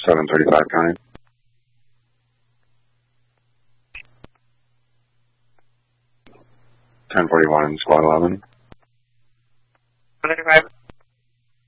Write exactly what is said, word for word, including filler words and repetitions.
seven thirty-five county. ten forty-one, squad eleven. seven thirty-five.